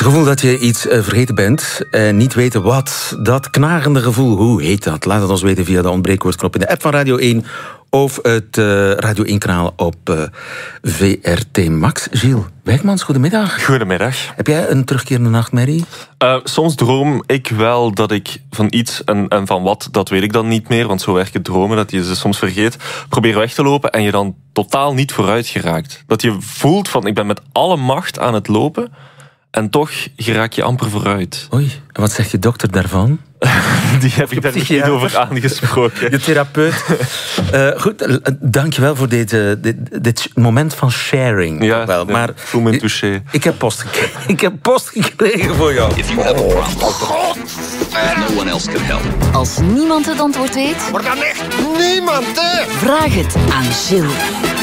gevoel dat je iets vergeten bent en niet weten wat, dat knagende gevoel, hoe heet dat? Laat het ons weten via de ontbreekwoordknop in de app van Radio 1 of het Radio 1-kanaal op VRT Max. Gilles Wijkmans, goedemiddag. Goedemiddag. Heb jij een terugkerende nachtmerrie? Soms droom ik wel dat ik van iets en van wat, dat weet ik dan niet meer, want zo werken dromen, dat je ze soms vergeet. Probeer weg te lopen en je dan totaal niet vooruit geraakt. Dat je voelt van, ik ben met alle macht aan het lopen en toch geraak je amper vooruit. Oei, en wat zegt je dokter daarvan? Die heb ik daar niet over aangesproken. Je therapeut. Goed, dankjewel voor dit moment van sharing. Ja, wel. Maar ik voel me touché. Ik heb post gekregen voor jou. If you have a problem, no one else can help. Als niemand het antwoord weet, Maar dan echt niemand, hè? vraag het aan Gilles.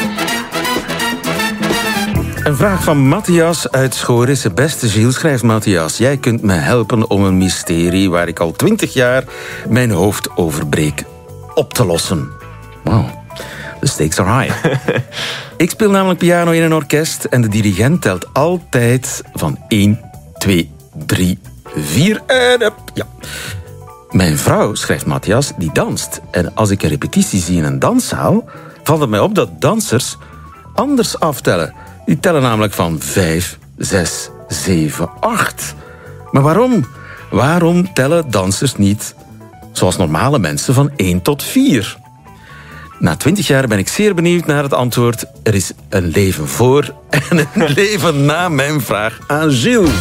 Een vraag van Matthias uit Schorisse. Beste Gilles, schrijft Matthias. Jij kunt me helpen om een mysterie waar ik al 20 jaar mijn hoofd over breek op te lossen. Wow, the stakes are high. Ik speel namelijk piano in een orkest en de dirigent telt altijd van 1, 2, 3, 4 en up. Ja. Mijn vrouw, schrijft Matthias, die danst. En als ik een repetitie zie in een danszaal, valt het mij op dat dansers anders aftellen. Die tellen namelijk van 5, 6, 7, 8. Maar waarom? Waarom tellen dansers niet zoals normale mensen van 1 tot 4? Na 20 jaar ben ik zeer benieuwd naar het antwoord. Er is een leven voor en een leven na mijn vraag aan Gilles.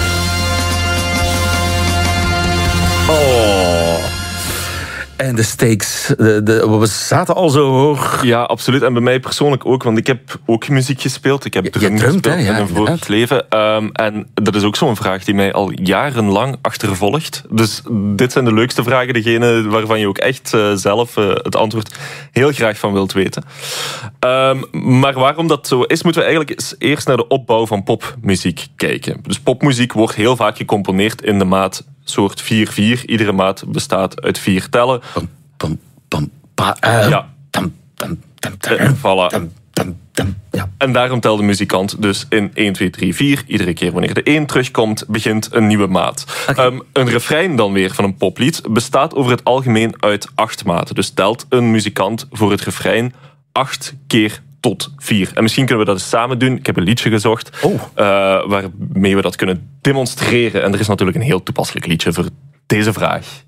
Oh. En de stakes, we zaten al zo hoog. Ja, absoluut. En bij mij persoonlijk ook, want ik heb ook muziek gespeeld. Ik heb drum drumt, gespeeld hè? Ja, in een vorig leven. En dat is ook zo'n vraag die mij al jarenlang achtervolgt. Dus dit zijn de leukste vragen, degene waarvan je ook echt zelf het antwoord heel graag van wilt weten. Maar waarom dat zo is, moeten we eigenlijk eerst naar de opbouw van popmuziek kijken. Dus popmuziek wordt heel vaak gecomponeerd in de maat soort 4-4. Iedere maat bestaat uit 4 tellen. Ja. Voilà. Ja. En daarom telt de muzikant dus in 1, 2, 3, 4. Iedere keer wanneer de 1 terugkomt, begint een nieuwe maat. Okay. Een refrein dan weer van een poplied bestaat over het algemeen uit 8 maten. Dus telt een muzikant voor het refrein 8 keer tot 4. En misschien kunnen we dat eens samen doen. Ik heb een liedje gezocht waarmee we dat kunnen demonstreren. En er is natuurlijk een heel toepasselijk liedje voor deze vraag.